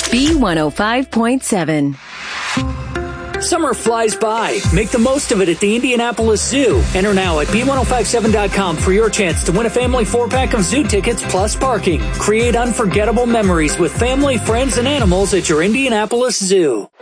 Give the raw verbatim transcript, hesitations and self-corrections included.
B one oh five point seven. Summer flies by. Make the most of it at the Indianapolis Zoo. Enter now at B ten fifty-seven dot com for your chance to win a family four-pack of zoo tickets plus parking. Create unforgettable memories with family, friends, and animals at your Indianapolis Zoo.